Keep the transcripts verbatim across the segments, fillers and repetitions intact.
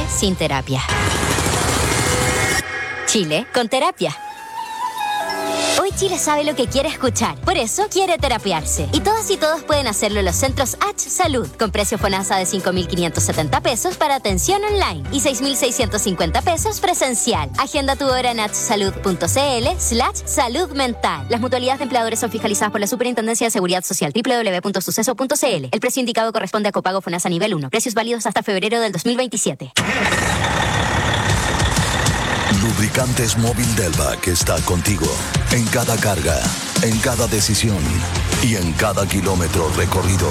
sin terapia. Chile con terapia. Hoy Chile sabe lo que quiere escuchar, por eso quiere terapiarse. Y todas y todos pueden hacerlo en los centros H Salud, con precio FONASA de cinco mil quinientos setenta pesos para atención online y seis mil seiscientos cincuenta pesos presencial. Agenda tu hora en hsalud.cl slash salud mental. Las mutualidades de empleadores son fiscalizadas por la Superintendencia de Seguridad Social, doble u doble u doble u punto suceso punto c l. El precio indicado corresponde a copago FONASA nivel uno. Precios válidos hasta febrero del dos mil veintisiete. Lubricantes Móvil Delvac está contigo en cada carga, en cada decisión y en cada kilómetro recorrido.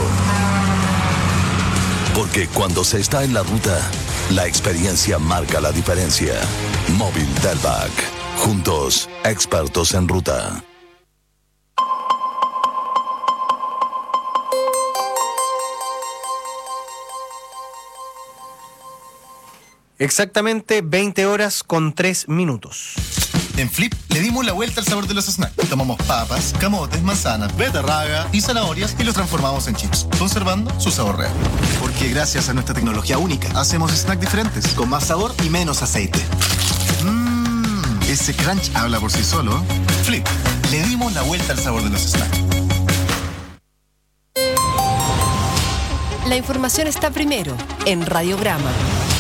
Porque cuando se está en la ruta, la experiencia marca la diferencia. Móvil Delvac. Juntos, expertos en ruta. Exactamente veinte horas con tres minutos. En Flip le dimos la vuelta al sabor de los snacks. Tomamos papas, camotes, manzanas, beterraga y zanahorias y los transformamos en chips, conservando su sabor real. Porque gracias a nuestra tecnología única, hacemos snacks diferentes, con más sabor y menos aceite. Mmm, ese crunch habla por sí solo. Flip, le dimos la vuelta al sabor de los snacks. La información está primero en Radiograma.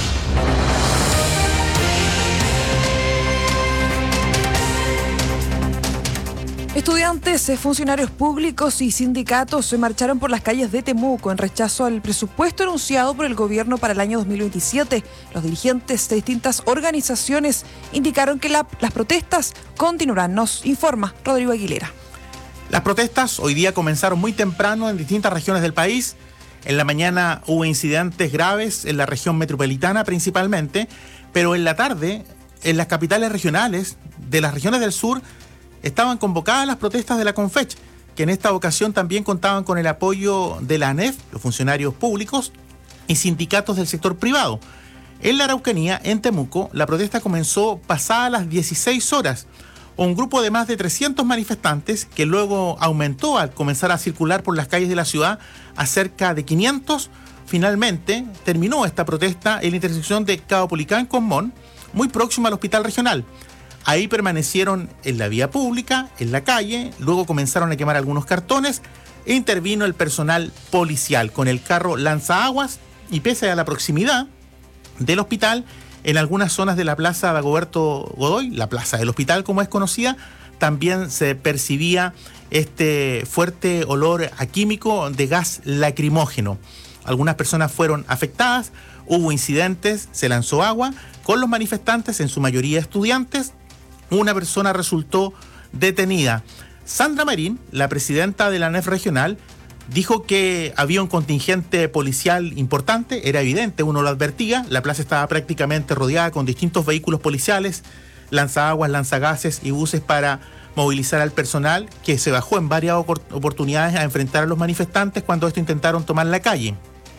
Estudiantes, funcionarios públicos y sindicatos se marcharon por las calles de Temuco en rechazo al presupuesto anunciado por el gobierno para el año dos mil veintisiete. Los dirigentes de distintas organizaciones indicaron que la, las protestas continuarán. Nos informa Rodrigo Aguilera. Las protestas hoy día comenzaron muy temprano en distintas regiones del país. En la mañana hubo incidentes graves en la región metropolitana principalmente, pero en la tarde, en las capitales regionales de las regiones del sur, estaban convocadas las protestas de la Confech, que en esta ocasión también contaban con el apoyo de la ANEF, los funcionarios públicos y sindicatos del sector privado. En la Araucanía, en Temuco, la protesta comenzó pasadas las dieciséis horas. Un grupo de más de trescientos manifestantes, que luego aumentó al comenzar a circular por las calles de la ciudad a cerca de quinientos, finalmente terminó esta protesta en la intersección de Caupolicán con Mon, muy próxima al hospital regional. Ahí permanecieron en la vía pública, en la calle, luego comenzaron a quemar algunos cartones e intervino el personal policial con el carro lanzaaguas y pese a la proximidad del hospital, en algunas zonas de la plaza Dagoberto Godoy, la plaza del hospital como es conocida, también se percibía este fuerte olor a químico de gas lacrimógeno. Algunas personas fueron afectadas, hubo incidentes, se lanzó agua con los manifestantes, en su mayoría estudiantes. Una persona resultó detenida. Sandra Marín, la presidenta de la ANEF regional, dijo que había un contingente policial importante, era evidente, uno lo advertía, la plaza estaba prácticamente rodeada con distintos vehículos policiales, lanzaguas, lanzagases y buses para movilizar al personal, que se bajó en varias oportunidades a enfrentar a los manifestantes cuando estos intentaron tomar la calle.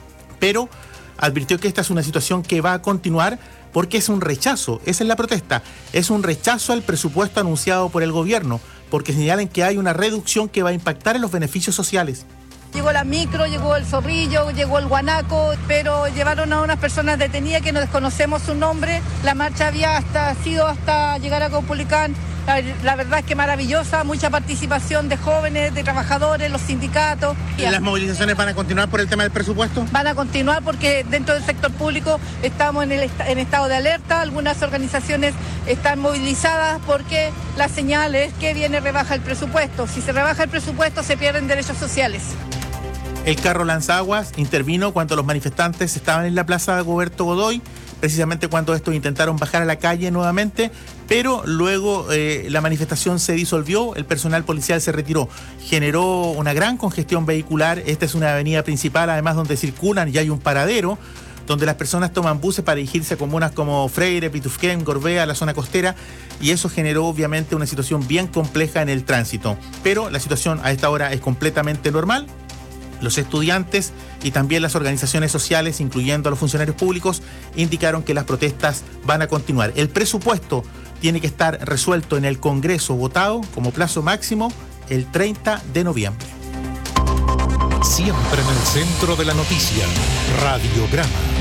Pero advirtió que esta es una situación que va a continuar porque es un rechazo, esa es la protesta, es un rechazo al presupuesto anunciado por el gobierno, porque señalan que hay una reducción que va a impactar en los beneficios sociales. Llegó la micro, llegó el zorrillo, llegó el guanaco, pero llevaron a unas personas detenidas que no desconocemos su nombre. La marcha había hasta sido hasta llegar a Caupolicán. La, la verdad es que maravillosa, mucha participación de jóvenes, de trabajadores, los sindicatos. ¿Y las movilizaciones van a continuar por el tema del presupuesto? Van a continuar porque dentro del sector público estamos en, el, en estado de alerta. Algunas organizaciones están movilizadas porque la señal es que viene rebaja el presupuesto. Si se rebaja el presupuesto se pierden derechos sociales. El carro lanzaguas intervino cuando los manifestantes estaban en la plaza de Dagoberto Godoy, precisamente cuando estos intentaron bajar a la calle nuevamente, pero luego eh, la manifestación se disolvió, el personal policial se retiró. Generó una gran congestión vehicular. Esta es una avenida principal, además, donde circulan y hay un paradero, donde las personas toman buses para dirigirse a comunas como Freire, Pitufquén, Gorbea, la zona costera, y eso generó obviamente una situación bien compleja en el tránsito. Pero la situación a esta hora es completamente normal. Los estudiantes y también las organizaciones sociales, incluyendo a los funcionarios públicos, indicaron que las protestas van a continuar. El presupuesto tiene que estar resuelto en el Congreso, votado como plazo máximo el treinta de noviembre. Siempre en el centro de la noticia, Radiograma.